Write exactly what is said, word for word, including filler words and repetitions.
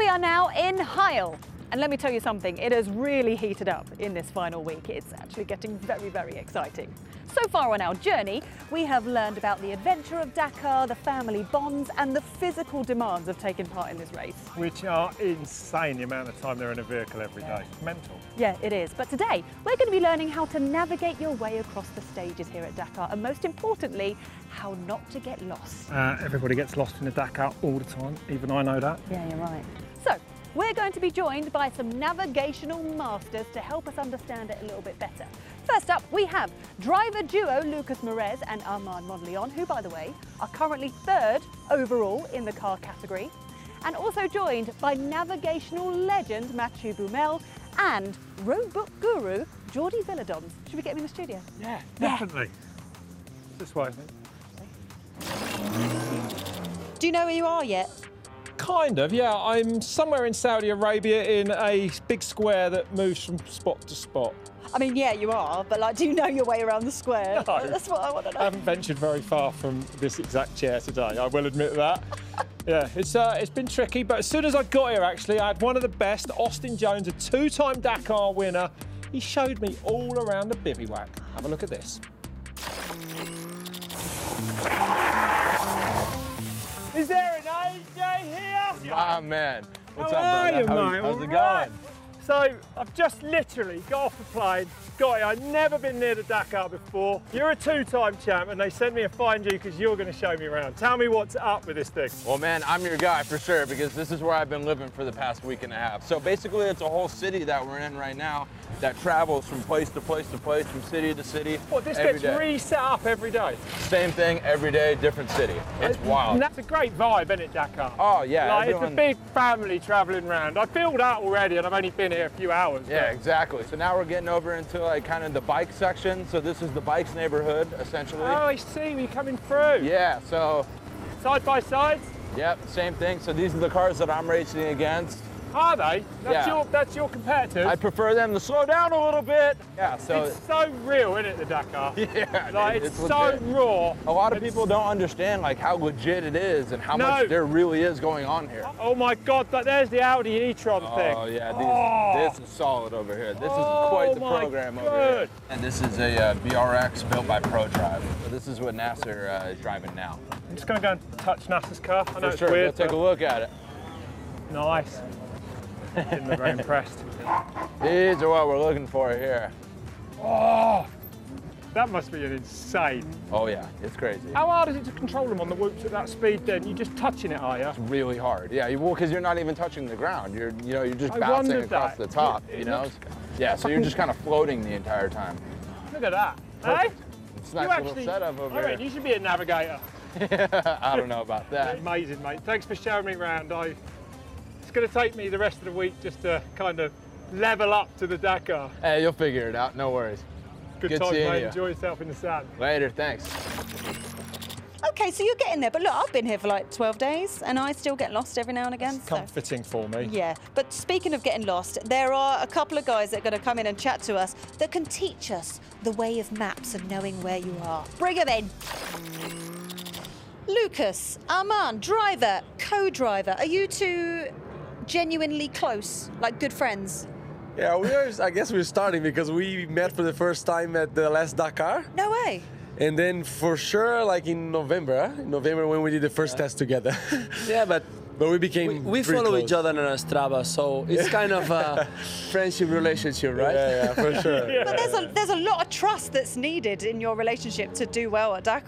are now in Heil. And let me tell you something, it has really heated up in this final week. It's actually getting very, very exciting. So far on our journey, we have learned about the adventure of Dakar, the family bonds, and the physical demands of taking part in this race. Which are insane, the amount of time they're in a vehicle every day. Mental. Yeah, it is. But today, we're going to be learning how to navigate your way across the stages here at Dakar, and most importantly, how not to get lost. Uh, everybody gets lost in the Dakar all the time, even I know that. Yeah, you're right. So, we're going to be joined by some navigational masters to help us understand it a little bit better. First up, we have driver duo Lucas Merez and Armand Mondeleon, who, by the way, are currently third overall in the car category, and also joined by navigational legend Mathieu Boumel and roadbook guru Jordi Villadons. Should we get him in the studio? Yeah, definitely. Yeah. This way, I think. Do you know where you are yet? Kind of, yeah. I'm somewhere in Saudi Arabia in a big square that moves from spot to spot. I mean, yeah, you are, but like, do you know your way around the square? No. That's what I want to know. I haven't ventured very far from this exact chair today, I will admit that. Yeah, it's uh, it's been tricky, but as soon as I got here, actually, I had one of the best, Austin Jones, a two-time Dakar winner. He showed me all around the bivouac. Have a look at this. Is there an A J here? Ah, man. What's How up, are brother? you, How- mate? How's All it right. going? So, I've just literally got off the plane, got here. I've never been near the Dakar before. You're a two-time champ, and they sent me to find you because you're going to show me around. Tell me what's up with this thing. Well, man, I'm your guy for sure because this is where I've been living for the past week and a half. So basically, it's a whole city that we're in right now that travels from place to place to place, from city to city. What, this every gets day. reset up every day? Same thing every day, different city. It's wild. And that's a great vibe, isn't it, Dakar? Oh, yeah. Like, everyone... It's a big family travelling around. I feel that already, and I've only been here a few hours. Yeah, but... exactly. So now we're getting over into like kind of the bike section. So this is the bikes neighborhood, essentially. Oh, I see. We're coming through. Yeah, so... Side by side? Yep, same thing. So these are the cars that I'm racing against. Are they? That's, Yeah. your, that's your competitors? I prefer them to slow down a little bit. Yeah, so... It's so real, isn't it, the Dakar? Yeah, Like, dude, it's, it's so legit. raw. A lot of It's- people don't understand like how legit it is and how No. much there really is going on here. Oh my God, but there's the Audi e-tron thing. Oh yeah, these, Oh. this is solid over here. This Oh, is quite the my program over God. here. And this is a uh, B R X built by ProDrive. So this is what Nasser uh, is driving now. I'm just going to go and touch Nasser's car. I know For it's sure, weird, we'll take but a look at it. nice. Didn't look very impressed. These are what we're looking for here. Oh, that must be an insane. Oh yeah, it's crazy. How hard is it to control them on the whoops at that speed then? You're just touching it, are you? It's really hard. Yeah, you, well, because you're not even touching the ground. You're, you know, you're just I bouncing wondered across that. the top. It- it you know. looks- Yeah, so you're just kind of floating the entire time. Look at that. Hey? Perfect. It's a nice You little actually, setup over I reckon here. you should be a navigator. I don't know about that. Amazing, mate. Thanks for showing me around. I, it's going to take me the rest of the week just to kind of level up to the Dakar. Hey, you'll figure it out. No worries. Good, Good time, seeing mate. you. Enjoy yourself in the sun. Later. Thanks. Okay, so you're getting there, but look, I've been here for like twelve days, and I still get lost every now and again. So. Comforting for me. Yeah, but speaking of getting lost, there are a couple of guys that are going to come in and chat to us that can teach us the way of maps and knowing where you are. Bring them in. Lucas, Armand, driver, co-driver, are you two genuinely close, like good friends? Yeah, we are. I guess we're starting because we met for the first time at the last Dakar, No way. and then for sure, like in November, huh? in November when we did the first test together. Yeah, but But we became we, we pretty follow close. each other on Strava, so it's kind of a friendship relationship, right? Yeah, yeah, for sure. But there's a there's a lot of trust that's needed in your relationship to do well at Dakar.